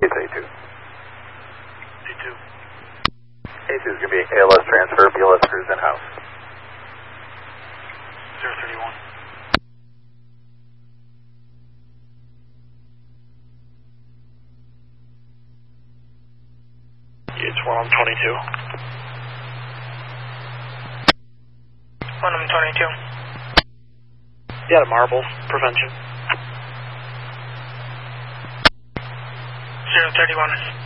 It's A2. A2. A2 is going to be ALS transfer, BLS crews in-house. 031. It's 1M22. 1M22. Yeah, the Marble prevention. 031.